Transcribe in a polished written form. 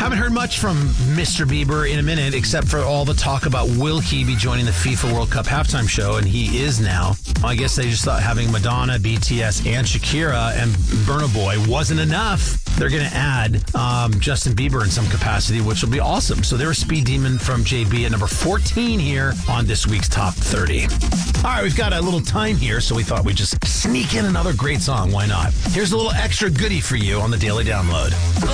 Haven't heard much from Mr. Bieber in a minute, except for all the talk about will he be joining the FIFA World Cup halftime show, and he is now. I guess they just thought having Madonna, BTS, and Shakira and Burna Boy wasn't enough. They're going to add Justin Bieber in some capacity, which will be awesome. So they're a speed demon from JB at number 14 here on this week's Top 30. All right, we've got a little time here, so we thought we'd just sneak in another great song. Why not? Here's a little extra goodie for you on the Daily Download.